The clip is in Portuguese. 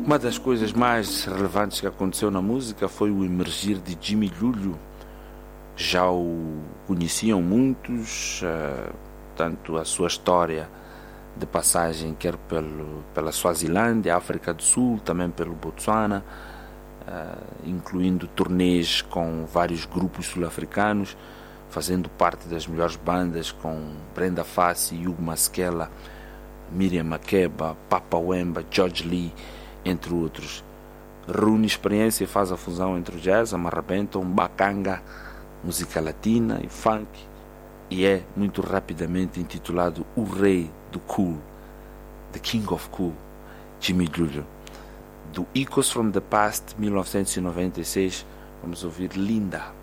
Uma das coisas mais relevantes que aconteceu na música foi o emergir de Jimmy Lulho. Já o conheciam muitos, tanto a sua história de passagem quer pela Suazilândia, África do Sul, também pelo Botsuana, incluindo turnês com vários grupos sul-africanos, fazendo parte das melhores bandas com Brenda Fassie, Hugo Masekela, Miriam Makeba, Papa Wemba, George Lee, entre outros. Reúne experiência e faz a fusão entre o jazz, a marrabenta, um bacanga, música latina e funk, e é muito rapidamente intitulado o rei do cool, The King of Cool, Jimmy Lulho. Do Echoes from the Past, 1996, vamos ouvir Linda.